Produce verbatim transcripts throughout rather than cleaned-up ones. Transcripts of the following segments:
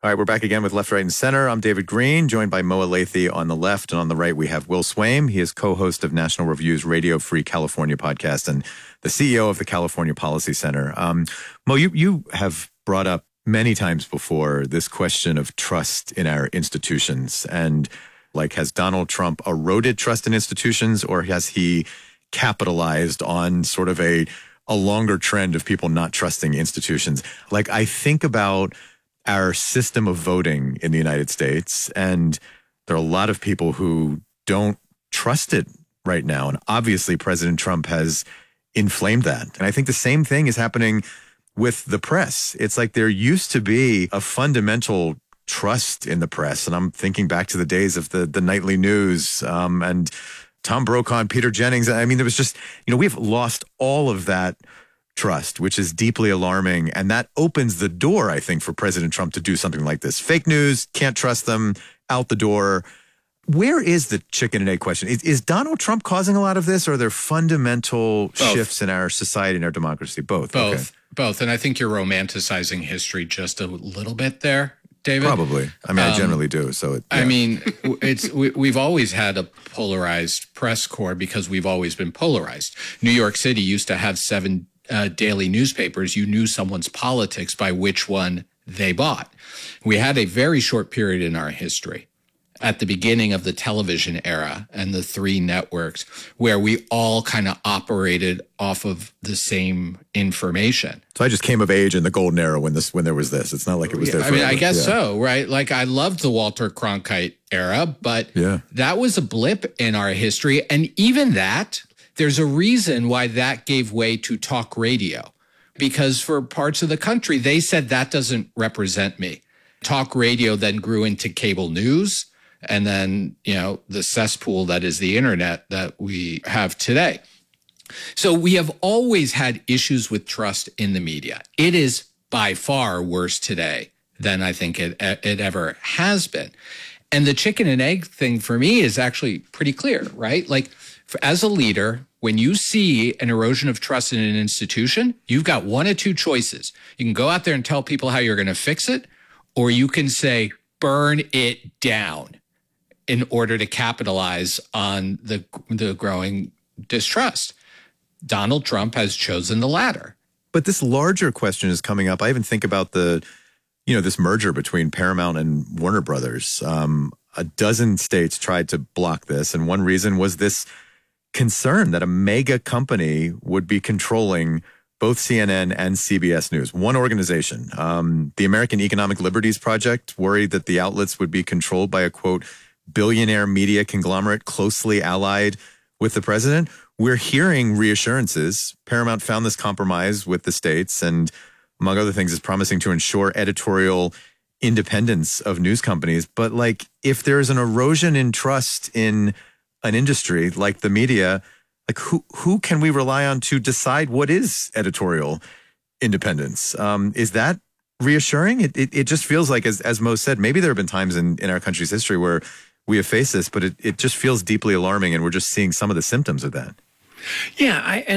All right, we're back again with Left, Right, and Center. I'm David Green, joined by Moa Lathy on the left, and on the right we have Will Swaim. He is co-host of National Review's Radio Free California podcast and the C E O of the California Policy Center. Um, Mo, you, you have brought up many times before this question of trust in our institutions. And like, has Donald Trump eroded trust in institutions, or has he capitalized on sort of a, a longer trend of people not trusting institutions? Like, I think about our system of voting in the United States, and there are a lot of people who don't trust it right now. And obviously President Trump has inflamed that. And I think the same thing is happening with the press. It's like there used to be a fundamental trust in the press. And I'm thinking back to the days of the, the nightly news um, and Tom Brokaw and Peter Jennings. I mean, there was just, you know, we've lost all of that trust, which is deeply alarming. And that opens the door, I think, for President Trump to do something like this. Fake news, can't trust them, out the door. Where is the chicken and egg question? Is, is Donald Trump causing a lot of this, or are there fundamental Both. shifts in our society and our democracy? Both. Both. Okay. Both. And I think you're romanticizing history just a little bit there, David. Probably. I mean, um, I generally do. So it, yeah. I mean, it's we, we've always had a polarized press corps because we've always been polarized. New York City used to have seven Uh, daily newspapers. You knew someone's politics by which one they bought. We had a very short period in our history at the beginning of the television era and the three networks where we all kind of operated off of the same information. So I just came of age in the golden era when this when there was this. It's not like it was there I forever. mean, I guess yeah. so, right? Like, I loved the Walter Cronkite era, but yeah. that was a blip in our history. And even that, there's a reason why that gave way to talk radio, because for parts of the country, they said that doesn't represent me. Talk radio then grew into cable news, and then, you know, the cesspool that is the internet that we have today. So we have always had issues with trust in the media. It is by far worse today than I think it, it ever has been. And the chicken and egg thing for me is actually pretty clear, right? Like, as a leader, when you see an erosion of trust in an institution, you've got one of two choices. You can go out there and tell people how you're going to fix it, or you can say, burn it down in order to capitalize on the, the growing distrust. Donald Trump has chosen the latter. But this larger question is coming up. I even think about the, you know, this merger between Paramount and Warner Brothers. Um, a dozen states tried to block this, and one reason was this concern that a mega company would be controlling both C N N and C B S News, one organization. Um, the American Economic Liberties Project worried that the outlets would be controlled by a, quote, billionaire media conglomerate closely allied with the president. We're hearing reassurances. Paramount found this compromise with the states and, among other things, is promising to ensure editorial independence of news companies. But, like, if there's an erosion in trust in an industry like the media, like who who can we rely on to decide what is editorial independence? Um, is that reassuring? It, it it just feels like, as as Mo said, maybe there have been times in, in our country's history where we have faced this, but it, it just feels deeply alarming, and we're just seeing some of the symptoms of that. Yeah, I, and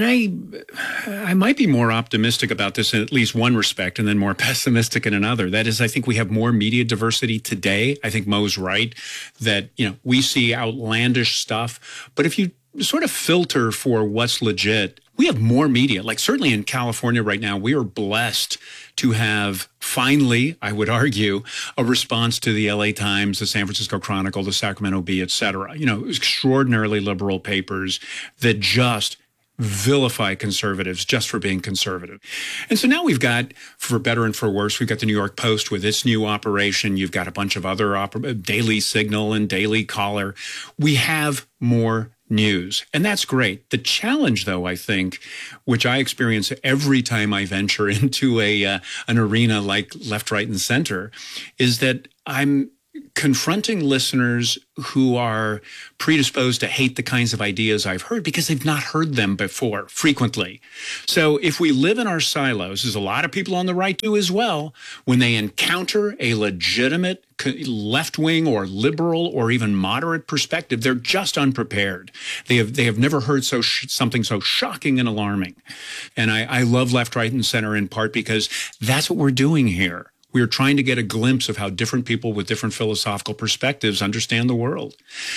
I I might be more optimistic about this in at least one respect and then more pessimistic in another. That is, I think we have more media diversity today. I think Mo's right that, you know, we see outlandish stuff. But if you sort of filter for what's legit, we have more media. Like, certainly in California right now, we are blessed to have finally, I would argue, a response to the L A Times, the San Francisco Chronicle, the Sacramento Bee, et cetera. You know, extraordinarily liberal papers that just vilify conservatives just for being conservative. And so now we've got, for better and for worse, we've got the New York Post with its new operation. You've got a bunch of other oper- Daily Signal and Daily Caller. We have more news, and that's great. The challenge, though, I think, which I experience every time I venture into a uh, an arena like Left, Right, and Center, is that I'm confronting listeners who are predisposed to hate the kinds of ideas I've heard because they've not heard them before frequently. So if we live in our silos, as a lot of people on the right do as well, when they encounter a legitimate left-wing or liberal or even moderate perspective, they're just unprepared. They have they have never heard so sh- something so shocking and alarming. And I, I love Left, Right, and Center in part because that's what we're doing here. We are trying to get a glimpse of how different people with different philosophical perspectives understand the world.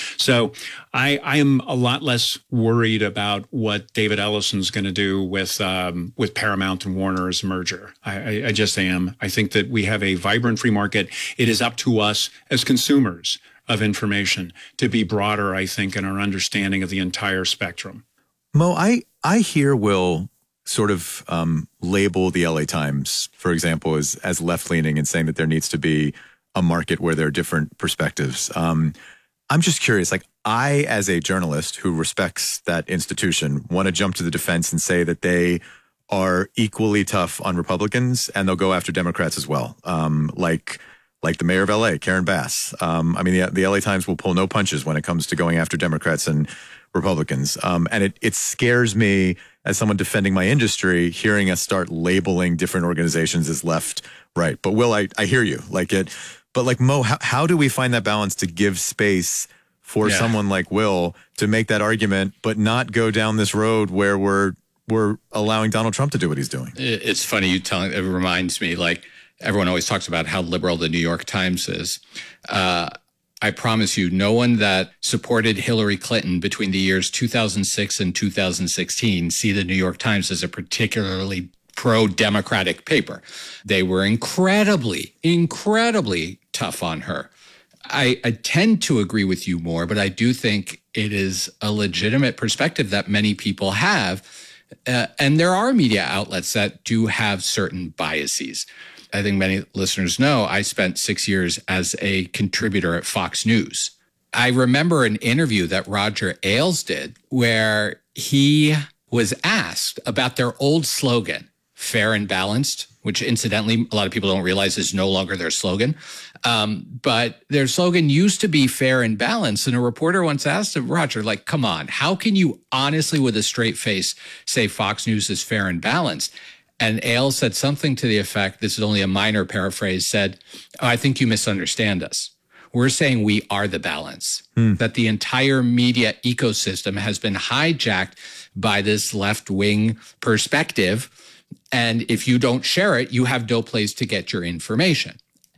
So I, I am a lot less worried about what David Ellison's going to do with um, with Paramount and Warner as a merger. I, I, I just am. I think that we have a vibrant free market. It is up to us as consumers of information to be broader, I think, in our understanding of the entire spectrum. Mo, I, I hear Will sort of um, label the L A Times, for example, as as left-leaning and saying that there needs to be a market where there are different perspectives. Um, I'm just curious, like I, as a journalist who respects that institution, want to jump to the defense and say that they are equally tough on Republicans and they'll go after Democrats as well. Um, like like the mayor of L A, Karen Bass. Um, I mean, the, the L A Times will pull no punches when it comes to going after Democrats and Republicans. Um, and it, it scares me as someone defending my industry, hearing us start labeling different organizations as left, right. But Will, I, I hear you like it, but like Mo, how, how do we find that balance to give space for yeah. someone like Will to make that argument, but not go down this road where we're, we're allowing Donald Trump to do what he's doing? It's funny you telling, it reminds me, like everyone always talks about how liberal the New York Times is. Uh, I promise you, no one that supported Hillary Clinton between the years two thousand six and two thousand sixteen see the New York Times as a particularly pro-democratic paper. They were incredibly, incredibly tough on her. I, I tend to agree with you more, but I do think it is a legitimate perspective that many people have. Uh, and there are media outlets that do have certain biases. I think many listeners know I spent six years as a contributor at Fox News. I remember an interview that Roger Ailes did where he was asked about their old slogan, fair and balanced, which incidentally, a lot of people don't realize is no longer their slogan. Um, but their slogan used to be fair and balanced. And a reporter once asked him, Roger, like, come on, how can you honestly with a straight face say Fox News is fair and balanced? And Ailes said something to the effect, this is only a minor paraphrase, said, oh, I think you misunderstand us. We're saying we are the balance, hmm. that the entire media ecosystem has been hijacked by this left-wing perspective. And if you don't share it, you have no place to get your information.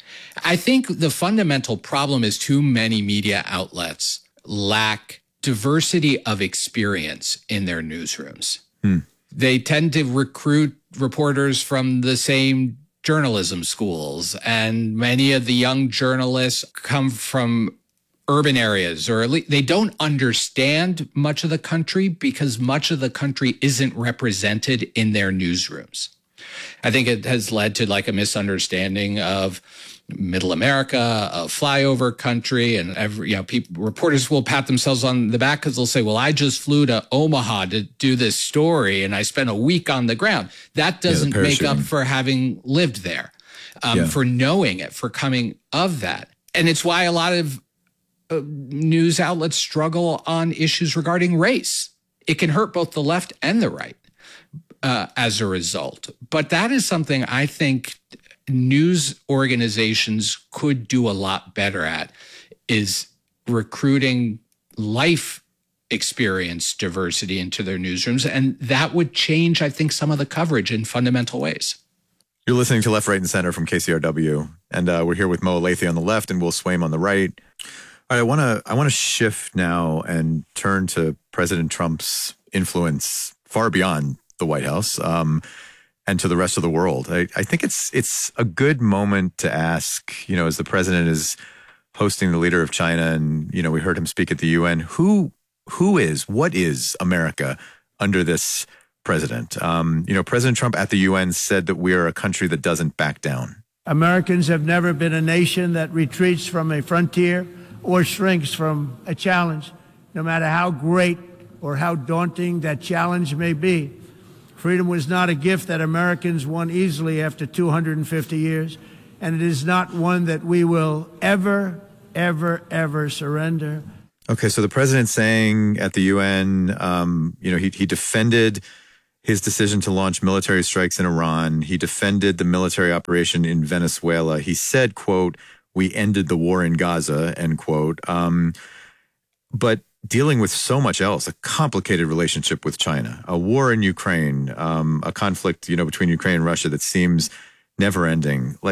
I think the fundamental problem is too many media outlets lack diversity of experience in their newsrooms. Hmm. They tend to recruit reporters from the same journalism schools, and many of the young journalists come from urban areas, or at least they don't understand much of the country because much of the country isn't represented in their newsrooms. I think it has led to like a misunderstanding of middle America, of flyover country, and every, you know, people, reporters will pat themselves on the back because they'll say, well, I just flew to Omaha to do this story and I spent a week on the ground. That doesn't yeah, make up for having lived there, um, yeah. for knowing it, for coming of that. And it's why a lot of uh, news outlets struggle on issues regarding race. It can hurt both the left and the right uh, as a result. But that is something I think news organizations could do a lot better at, is recruiting life experience diversity into their newsrooms. And that would change, I think, some of the coverage in fundamental ways. You're listening to Left, Right, and Center from K C R W. And uh, we're here with Mo Elleithee on the left and Will Swaim on the right. All right, I want to I want to shift now and turn to President Trump's influence far beyond the White House. Um, and to the rest of the world. I, I think it's it's a good moment to ask, you know, as the president is hosting the leader of China and, you know, we heard him speak at the U N, who who is, what is America under this president? Um, you know, President Trump at the U N said that we are a country that doesn't back down. Americans have never been a nation that retreats from a frontier or shrinks from a challenge, no matter how great or how daunting that challenge may be. Freedom was not a gift that Americans won easily after two hundred fifty years, and it is not one that we will ever, ever, ever surrender. Okay, so the president's saying at the U N, um, you know, he, he defended his decision to launch military strikes in Iran. He defended the military operation in Venezuela. He said, quote, we ended the war in Gaza, end quote. Um, but dealing with so much else, a complicated relationship with China, a war in Ukraine, um, a conflict, you know, between Ukraine and Russia that seems never ending. Like,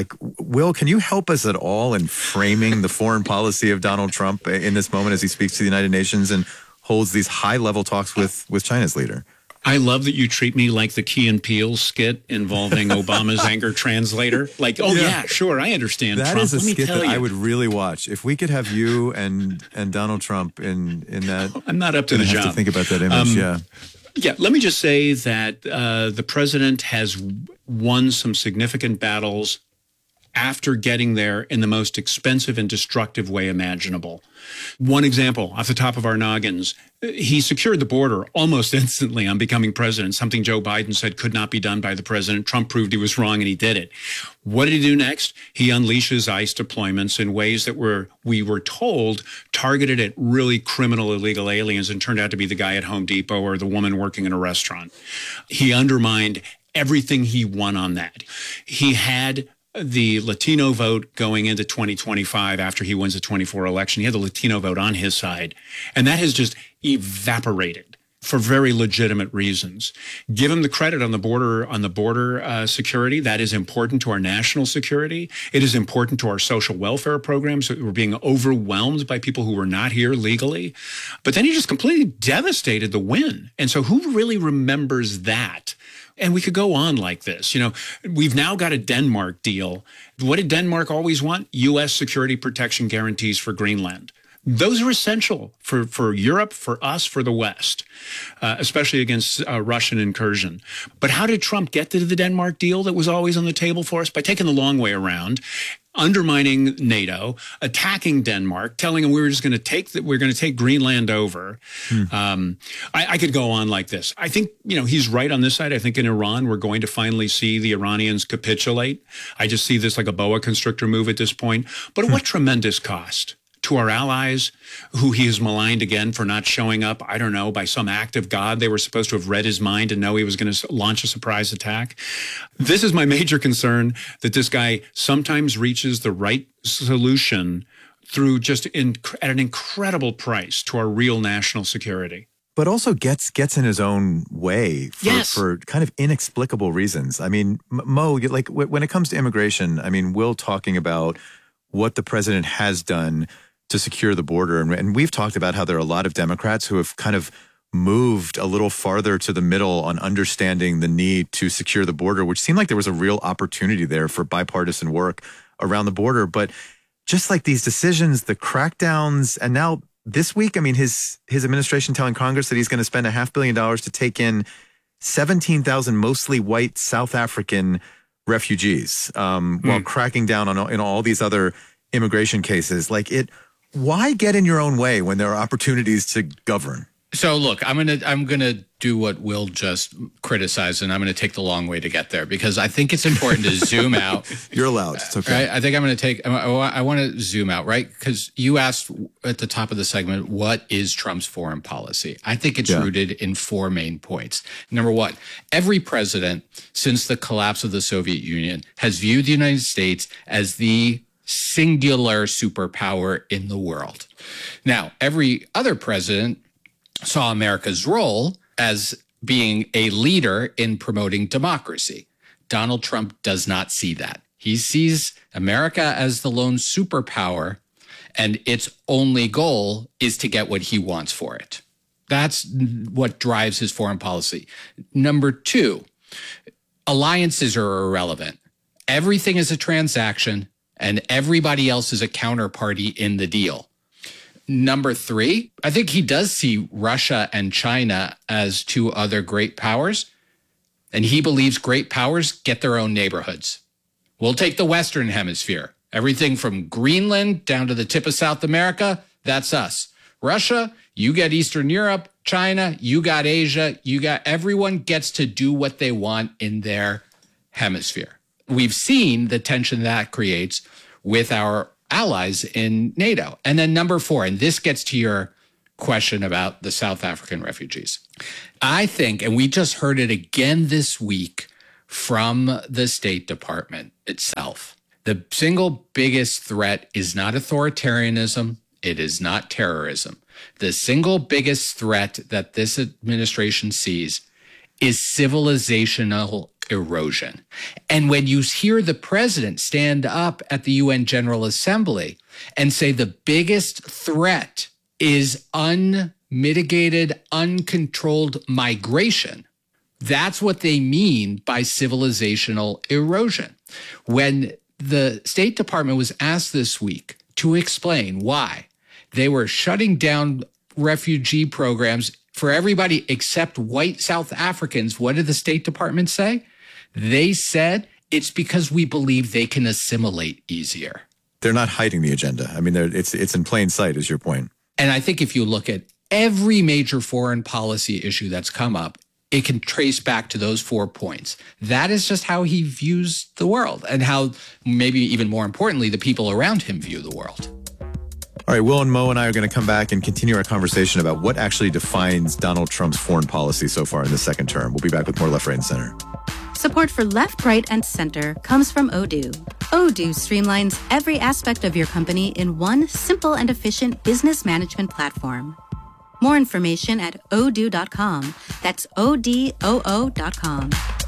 Will, can you help us at all in framing the foreign policy of Donald Trump in this moment as he speaks to the United Nations and holds these high-level talks with, with China's leader? I love that you treat me like the Key and Peele skit involving Obama's anger translator. Like, oh, yeah, yeah sure, I understand That Trump. is a Let me skit tell that you. I would really watch. If we could have you and and Donald Trump in, in that. I'm not up to the have job. to think about that image, Um, yeah. Yeah, let me just say that uh, the president has won some significant battles after getting there in the most expensive and destructive way imaginable. One example off the top of our noggins, he secured the border almost instantly on becoming president, something Joe Biden said could not be done by the president. Trump proved he was wrong and he did it. What did he do next? He unleashes ICE deployments in ways that were, we were told, targeted at really criminal illegal aliens and turned out to be the guy at Home Depot or the woman working in a restaurant. He undermined everything he won on that. He had the Latino vote going into twenty twenty-five after he wins the twenty-four election. He had the Latino vote on his side. And that has just evaporated for very legitimate reasons. Give him the credit on the border, on the border uh, security. That is important to our national security. It is important to our social welfare programs. We're being overwhelmed by people who were not here legally. But then he just completely devastated the win. And so who really remembers that? And we could go on like this. You know, we've now got a Denmark deal. What did Denmark always want? U S security protection guarantees for Greenland. Those are essential for, for Europe, for us, for the West, uh, especially against uh, Russian incursion. But how did Trump get to the Denmark deal that was always on the table for us? By taking the long way around, undermining NATO, attacking Denmark, telling them we were just going to take that we're going to take Greenland over. Hmm. Um, I, I could go on like this. I think, you know, he's right on this side. I think in Iran, we're going to finally see the Iranians capitulate. I just see this like a boa constrictor move at this point. But at what tremendous cost to our allies, who he has maligned again for not showing up, I don't know, by some act of God. They were supposed to have read his mind and know he was going to launch a surprise attack. This is my major concern, that this guy sometimes reaches the right solution through just in, at an incredible price to our real national security. But also gets gets in his own way for, Yes. for kind of inexplicable reasons. I mean, M- Mo, like w- when it comes to immigration, I mean, Will talking about what the president has done to secure the border. And, and we've talked about how there are a lot of Democrats who have kind of moved a little farther to the middle on understanding the need to secure the border, which seemed like there was a real opportunity there for bipartisan work around the border. But just like these decisions, the crackdowns, and now this week, I mean, his his administration telling Congress that he's going to spend a half billion dollars to take in seventeen thousand mostly white South African refugees, um, mm. while cracking down on all, in all these other immigration cases. Like it, why get in your own way when there are opportunities to govern? So look, I'm gonna I'm gonna do what Will just criticized, and I'm gonna take the long way to get there because I think it's important to zoom out. You're allowed. It's okay. Right? I think I'm gonna take. I, I want to zoom out, right? Because you asked at the top of the segment, what is Trump's foreign policy? I think it's yeah. rooted in four main points. Number one, every president since the collapse of the Soviet Union has viewed the United States as the singular superpower in the world. Now, every other president saw America's role as being a leader in promoting democracy. Donald Trump does not see that. He sees America as the lone superpower, and its only goal is to get what he wants for it. That's what drives his foreign policy. Number two, alliances are irrelevant. Everything is a transaction, and everybody else is a counterparty in the deal. Number three, I think he does see Russia and China as two other great powers, and he believes great powers get their own neighborhoods. We'll take the Western Hemisphere. Everything from Greenland down to the tip of South America, that's us. Russia, you get Eastern Europe. China, you got Asia. You got everyone gets to do what they want in their hemisphere. We've seen the tension that creates with our allies in NATO. And then number four, and this gets to your question about the South African refugees. I think, and we just heard it again this week from the State Department itself, the single biggest threat is not authoritarianism. It is not terrorism. The single biggest threat that this administration sees is civilizational erosion. And when you hear the president stand up at the U N General Assembly and say the biggest threat is unmitigated, uncontrolled migration, that's what they mean by civilizational erosion. When the State Department was asked this week to explain why they were shutting down refugee programs for everybody except white South Africans, what did the State Department say? They said it's because we believe they can assimilate easier. They're not hiding the agenda. I mean, it's it's in plain sight, is your point. And I think if you look at every major foreign policy issue that's come up, it can trace back to those four points. That is just how he views the world and how, maybe even more importantly, the people around him view the world. All right, Will and Mo and I are going to come back and continue our conversation about what actually defines Donald Trump's foreign policy so far in the second term. We'll be back with more Left, Right, and Center. Support for Left, Right, and Center comes from Odoo. Odoo streamlines every aspect of your company in one simple and efficient business management platform. More information at odoo dot com. That's O D O O dot com.